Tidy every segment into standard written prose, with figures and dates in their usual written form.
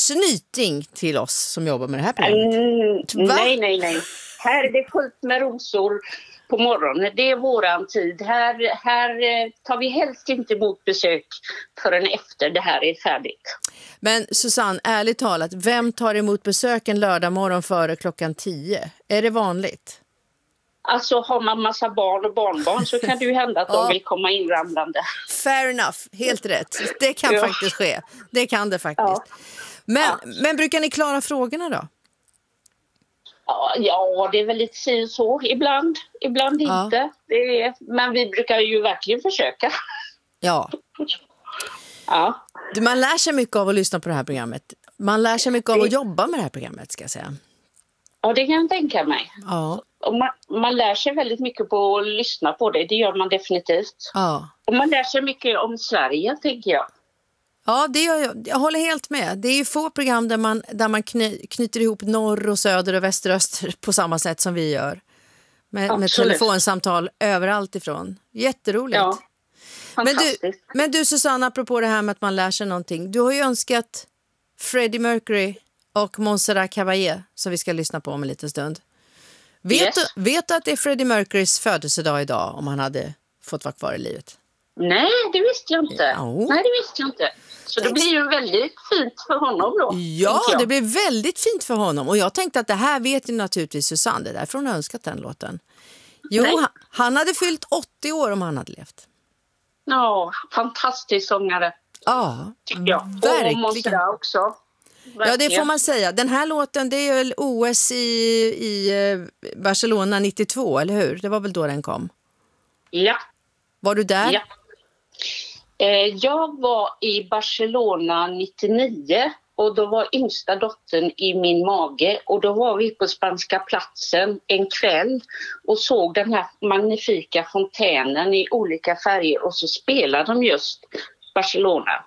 snyting till oss som jobbar med det här programmet. Nej. Här är det fullt med rosor på morgonen. Det är våran tid. Här tar vi helst inte emot besök förrän efter det här är färdigt. Men Susanne, ärligt talat, vem tar emot besök en lördag morgon före klockan 10? Är det vanligt? Alltså har man massa barn och barnbarn så kan det ju hända att de vill komma inramlande. Fair enough, helt rätt. Det kan faktiskt ske. Det kan det faktiskt. Men brukar ni klara frågorna då? Ja, det är väl lite så ibland inte. Men vi brukar ju verkligen försöka. Ja. Man lär sig mycket av att lyssna på det här programmet. Man lär sig mycket av att jobba med det här programmet, ska jag säga. Ja, det kan jag tänka mig. Ja. Och man lär sig väldigt mycket på att lyssna på det. Det gör man definitivt. Ja. Och man lär sig mycket om Sverige, tänker jag. Ja, det gör jag håller helt med. Det är ju få program där man knyter ihop norr och söder och väster och öster på samma sätt som vi gör. Med telefonsamtal överallt ifrån. Jätteroligt. Ja, fantastiskt. Men du Susanne, apropå det här med att man lär sig någonting. Du har ju önskat Freddie Mercury och Montserrat Caballé som vi ska lyssna på om en liten stund. Vet du att det är Freddie Mercurys födelsedag idag om han hade fått vara kvar i livet? Nej, det visste jag inte. Så det blir ju väldigt fint för honom då. Ja, det blir väldigt fint för honom. Och jag tänkte att det här vet ju naturligtvis Susanne. Det är därför hon har önskat den låten. Jo, han hade fyllt 80 år om han hade levt. Ja, fantastisk sångare. Ja, verkligen. Och Montserrat också. Verkligen. Ja, det får man säga. Den här låten, det är väl OS i Barcelona 92, eller hur? Det var väl då den kom? Ja. Var du där? Ja. Jag var i Barcelona 99 och då var yngsta dottern i min mage och då var vi på Spanska platsen en kväll och såg den här magnifika fontänen i olika färger och så spelade de just Barcelona.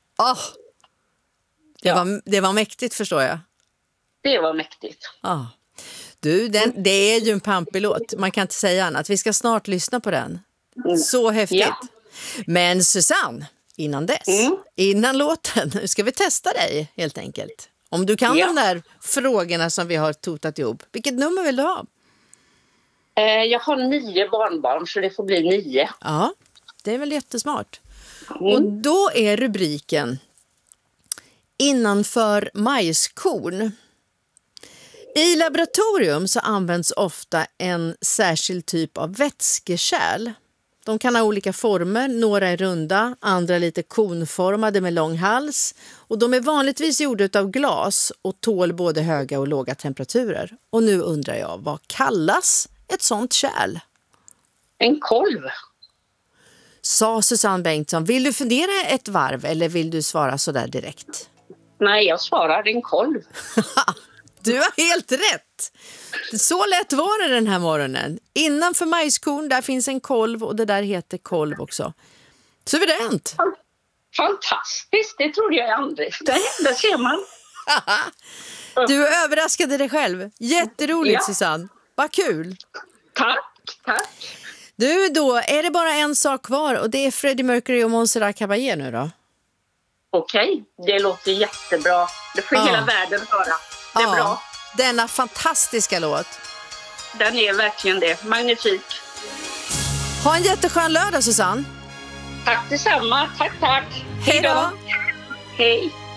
Det var mäktigt, förstår jag. Det var mäktigt. Du, det är ju en pampig låt. Man kan inte säga annat. Vi ska snart lyssna på den. Så häftigt. Ja. Men Susanne, innan låten, nu ska vi testa dig helt enkelt. Om du kan de där frågorna som vi har totat ihop. Vilket nummer vill du ha? Jag har 9 barnbarn så det får bli 9. Ja, det är väl jättesmart. Och då är rubriken Innanför majskorn. I laboratorium så används ofta en särskild typ av vätskekärl. De kan ha olika former, några är runda, andra lite konformade med lång hals. Och de är vanligtvis gjorda av glas och tål både höga och låga temperaturer. Och nu undrar jag, vad kallas ett sånt kärl? En kolv. Sa Susanne Bengtsson. Vill du fundera ett varv eller vill du svara så där direkt? Nej, jag svarar en kolv. Du har helt rätt. Så lätt var det den här morgonen. Innanför majskorn där finns en kolv och det där heter kolv också. Suveränt. Fantastiskt, det trodde jag aldrig. Det ser man. Du överraskade dig själv. Jätteroligt Susanne. Vad kul. Tack. Du, då är det bara en sak kvar och det är Freddie Mercury och Montserrat Caballé nu då. Okej, det låter jättebra. Det får hela världen höra. Det är bra. Denna fantastiska låt. Den är verkligen det. Magnifik. Ha en jätteskön lördag, Susanne. Tack detsamma. Tack. Hej då. Hej.